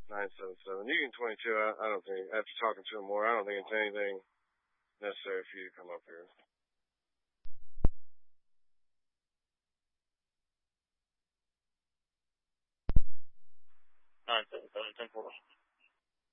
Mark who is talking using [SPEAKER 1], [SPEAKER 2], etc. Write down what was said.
[SPEAKER 1] 977. You can 22. I don't think, after talking to him more, I don't think it's anything necessary for you to come up here.
[SPEAKER 2] 977, 10-4.